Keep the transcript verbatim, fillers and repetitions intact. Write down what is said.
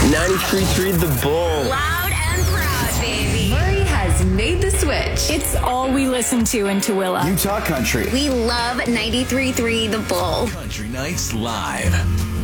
ninety-three point three The Bull. Loud and proud, baby. Murray has made the switch. It's all we listen to in Tooele. Utah Country. We love ninety-three point three The Bull. Country Nights Live.